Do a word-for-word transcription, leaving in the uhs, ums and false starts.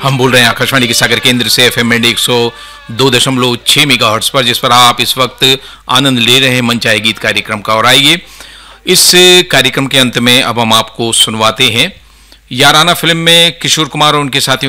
हम बोल रहे हैं आकाशवाणी के सागर केंद्र से एफ एम एक सौ दो दशमलव छह मेगाहर्ट्ज पर, जिस पर आप इस वक्त आनंद ले रहे हैं मंच आए गीत कार्यक्रम का। और आइए इस कार्यक्रम के अंत में अब हम आपको सुनवाते हैं याराना फिल्म में किशोर कुमार और उनके साथियों